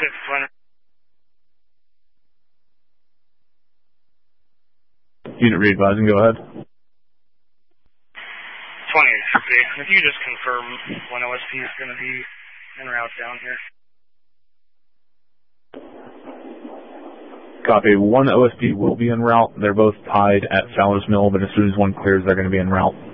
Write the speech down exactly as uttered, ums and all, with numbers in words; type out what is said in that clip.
six twenty. Unit re-advising, go ahead. twenty, if you just confirm when O S P is going to be en route down here. Copy. One O S P will be en route. They're both tied at Fowler's Mill, but as soon as one clears, they're going to be en route.